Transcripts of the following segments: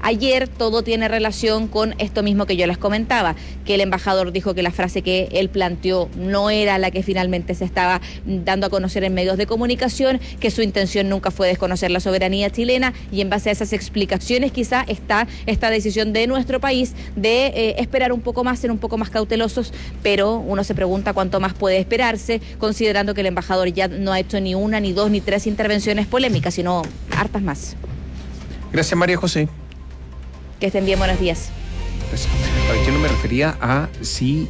ayer todo tiene relación con esto mismo que yo les comentaba, que el embajador dijo que la frase que él planteó no era la que finalmente se estaba dando a conocer en medios de comunicación, que su intención nunca fue desconocer la soberanía chilena, y en base a esas explicaciones quizá está esta decisión de nuestro país de esperar un poco más, ser un poco más cautelosos, pero uno se pregunta cuánto más puede esperarse, considerando que el embajador ya no ha hecho ni una, ni dos, ni tres intervenciones polémicas, sino hartas más. Gracias, María José. Que estén bien, buenos días. Gracias. A ver, yo no me refería a si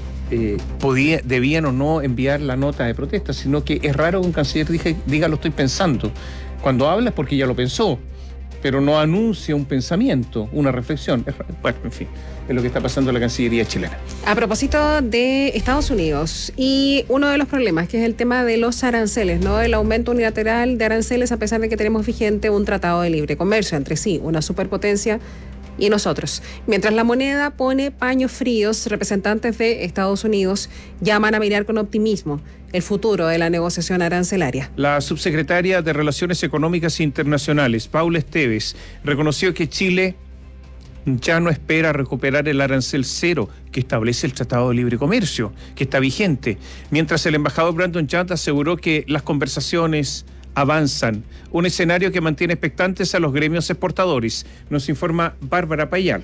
debían o no enviar la nota de protesta, sino que es raro que un canciller diga lo estoy pensando. Cuando habla es porque ya lo pensó, pero no anuncia un pensamiento, una reflexión. Bueno, en fin, es lo que está pasando en la Cancillería chilena. A propósito de Estados Unidos y uno de los problemas, que es el tema de los aranceles, ¿no? El aumento unilateral de aranceles, a pesar de que tenemos vigente un tratado de libre comercio entre sí, una superpotencia y nosotros. Mientras la moneda pone paños fríos, representantes de Estados Unidos llaman a mirar con optimismo el futuro de la negociación arancelaria. La subsecretaria de Relaciones Económicas Internacionales, Paula Esteves, reconoció que Chile ya no espera recuperar el arancel cero que establece el Tratado de Libre Comercio, que está vigente, mientras el embajador Brandon Judd aseguró que las conversaciones avanzan, un escenario que mantiene expectantes a los gremios exportadores. Nos informa Bárbara Payal.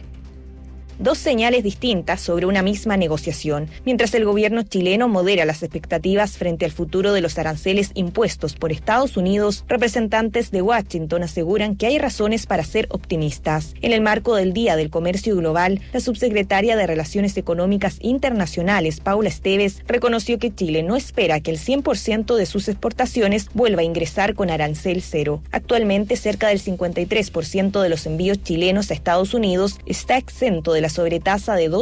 Dos señales distintas sobre una misma negociación. Mientras el gobierno chileno modera las expectativas frente al futuro de los aranceles impuestos por Estados Unidos, representantes de Washington aseguran que hay razones para ser optimistas. En el marco del Día del Comercio Global, la subsecretaria de Relaciones Económicas Internacionales, Paula Esteves, reconoció que Chile no espera que el 100% de sus exportaciones vuelva a ingresar con arancel cero. Actualmente, cerca del 53% de los envíos chilenos a Estados Unidos está exento de la sobretasa de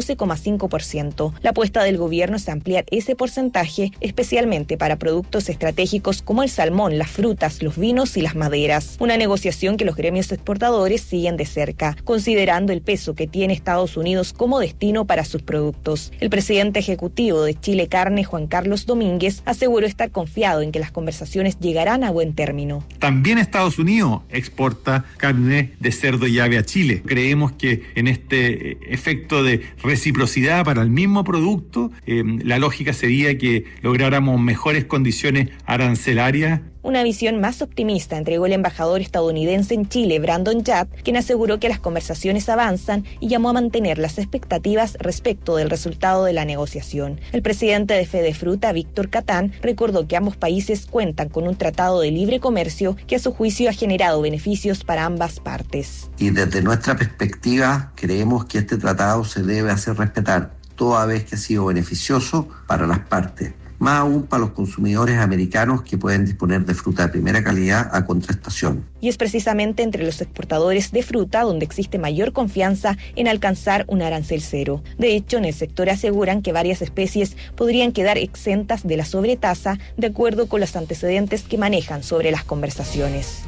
12,5%. La apuesta del gobierno es ampliar ese porcentaje, especialmente para productos estratégicos como el salmón, las frutas, los vinos y las maderas. Una negociación que los gremios exportadores siguen de cerca, considerando el peso que tiene Estados Unidos como destino para sus productos. El presidente ejecutivo de Chile Carne, Juan Carlos Domínguez, aseguró estar confiado en que las conversaciones llegarán a buen término. También Estados Unidos exporta carne de cerdo y ave a Chile. Creemos que en este efecto de reciprocidad para el mismo producto, la lógica sería que lográramos mejores condiciones arancelarias. Una visión más optimista entregó el embajador estadounidense en Chile, Brandon Judd, quien aseguró que las conversaciones avanzan y llamó a mantener las expectativas respecto del resultado de la negociación. El presidente de Fedefruta, Víctor Catán, recordó que ambos países cuentan con un tratado de libre comercio que a su juicio ha generado beneficios para ambas partes. Y desde nuestra perspectiva creemos que este tratado se debe hacer respetar, toda vez que ha sido beneficioso para las partes, más aún para los consumidores americanos que pueden disponer de fruta de primera calidad a contraestación. Y es precisamente entre los exportadores de fruta donde existe mayor confianza en alcanzar un arancel cero. De hecho, en el sector aseguran que varias especies podrían quedar exentas de la sobretasa, de acuerdo con los antecedentes que manejan sobre las conversaciones.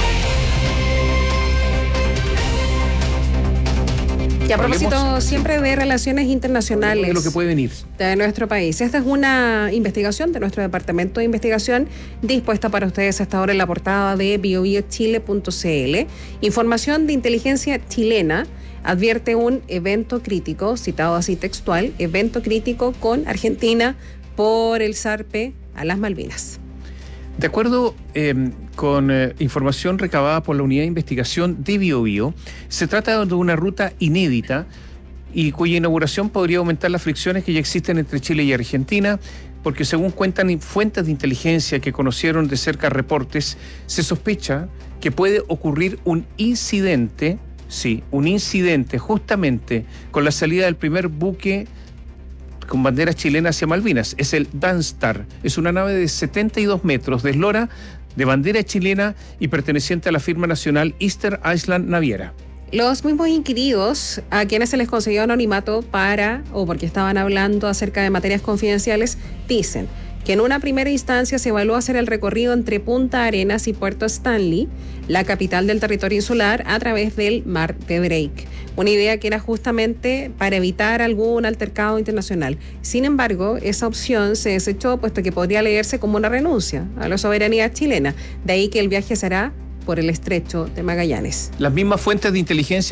Y a propósito siempre de relaciones internacionales de lo que puede venir de nuestro país. Esta es una investigación de nuestro departamento de investigación dispuesta para ustedes hasta ahora en la portada de biobiochile.cl. Información de inteligencia chilena advierte un evento crítico, citado así textual, evento crítico con Argentina por el zarpe a las Malvinas. De acuerdo con información recabada por la Unidad de Investigación de BioBio, se trata de una ruta inédita y cuya inauguración podría aumentar las fricciones que ya existen entre Chile y Argentina, porque según cuentan fuentes de inteligencia que conocieron de cerca reportes, se sospecha que puede ocurrir un incidente justamente con la salida del primer buque con bandera chilena hacia Malvinas. Es el Danstar. Es una nave de 72 metros de eslora, de bandera chilena y perteneciente a la firma nacional Easter Island Naviera. Los mismos inquiridos a quienes se les concedió anonimato porque estaban hablando acerca de materias confidenciales, dicen que en una primera instancia se evaluó hacer el recorrido entre Punta Arenas y Puerto Stanley, la capital del territorio insular, a través del mar de Drake. Una idea que era justamente para evitar algún altercado internacional. Sin embargo, esa opción se desechó, puesto que podría leerse como una renuncia a la soberanía chilena. De ahí que el viaje será por el estrecho de Magallanes. Las mismas fuentes de inteligencia